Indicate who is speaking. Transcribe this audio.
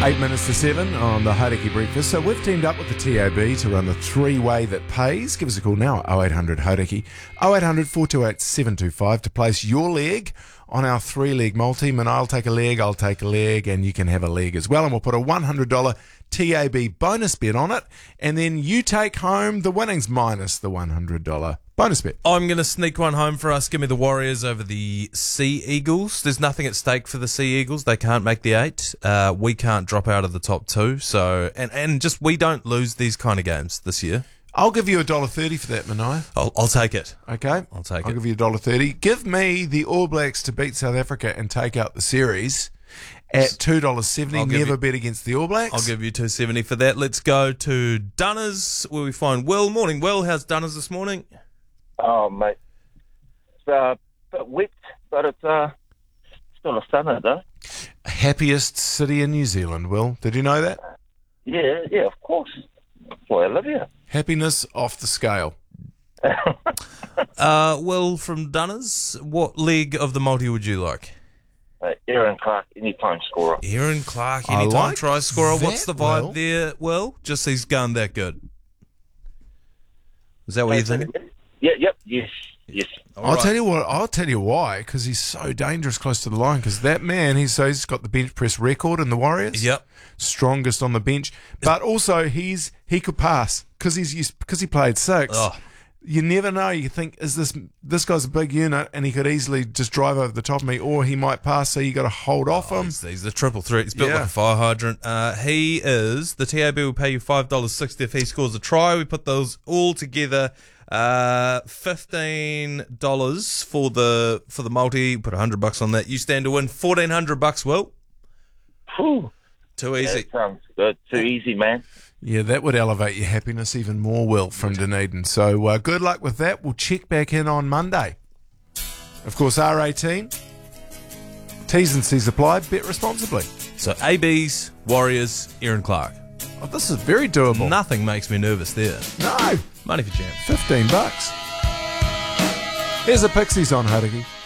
Speaker 1: 8 minutes to 7 on the Hauriki Breakfast. So we've teamed up with the TAB to run the three-way that pays. Give us a call now, 0800 Hauriki, 0800 428 725 to place your leg on our three-leg multi. And I'll take a leg, and you can have a leg as well. And we'll put a $100 TAB bonus bet on it. And then you take home the winnings minus the $100 bonus bet.
Speaker 2: I'm going to sneak one home for us. Give me the Warriors over the Sea Eagles. There's nothing at stake for the Sea Eagles. They can't make the 8. We can't drop out of the top 2. So, and just we don't lose these kind of games this year.
Speaker 1: I'll give you $1.30 for that, Manaia.
Speaker 2: I'll take it.
Speaker 1: Okay?
Speaker 2: I'll take
Speaker 1: I'll
Speaker 2: it.
Speaker 1: give you $1.30. Give me the All Blacks to beat South Africa and take out the series at $2.70. Never bet against the All Blacks.
Speaker 2: I'll give you $2.70 for that. Let's go to Dunners, where we find Will. Morning, Will. How's Dunners this morning?
Speaker 3: Oh, mate. It's a bit wet, but it's still a stunner, though.
Speaker 1: Happiest city in New Zealand, Will. Did you know that?
Speaker 3: Yeah, of course. That's why I live here.
Speaker 1: Happiness off the scale.
Speaker 2: Will from Dunners, what leg of the multi would you like?
Speaker 3: Aaron Clark, anytime scorer.
Speaker 2: Aaron Clark,
Speaker 1: I
Speaker 2: anytime
Speaker 1: like
Speaker 2: try scorer.
Speaker 1: that,
Speaker 2: What's the vibe
Speaker 1: Will.
Speaker 2: there, Will? Just he's going that good. Is that what you think?
Speaker 3: Yes.
Speaker 1: I'll tell you what. I'll tell you why. Because he's so dangerous close to the line. Because that man, he's got the bench press record in the Warriors.
Speaker 2: Yep.
Speaker 1: Strongest on the bench, but also he could pass because he played 6.
Speaker 2: Oh.
Speaker 1: You never know. You think, is this guy's a big unit and he could easily just drive over the top of me, or he might pass. So you got to hold off him.
Speaker 2: He's the triple threat. He's built
Speaker 1: Yeah.
Speaker 2: like a fire hydrant. He is. The TAB will pay you $5.60 if he scores a try. We put those all together. $15 for the multi. Put $100 on that. You stand to win $1,400. Will.
Speaker 3: Whew.
Speaker 2: Too easy.
Speaker 3: That sounds good. Too easy, man.
Speaker 1: Yeah, that would elevate your happiness even more, Will, from Dunedin. So good luck with that. We'll check back in on Monday. Of course, R18. T's and C's apply. Bet responsibly.
Speaker 2: So ABs, Warriors, Aaron Clark.
Speaker 1: Oh, this is very doable.
Speaker 2: Nothing makes me nervous there.
Speaker 1: No.
Speaker 2: Money for champ.
Speaker 1: $15. Here's a Pixies on Hauriki.